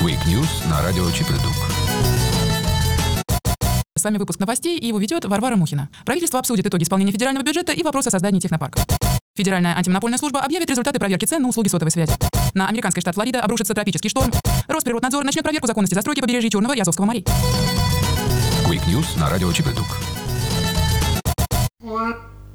Quick News на радио ЧП-ДУК. С вами выпуск новостей, и его ведет Варвара Мухина. Правительство обсудит итоги исполнения федерального бюджета и вопрос о создании технопарка. Федеральная антимонопольная служба объявит результаты проверки цен на услуги сотовой связи. На американский штат Флорида обрушится тропический шторм. Росприроднадзор начнет проверку законности застройки побережья Черного и Азовского морей. Quick News на радио ЧП-ДУК.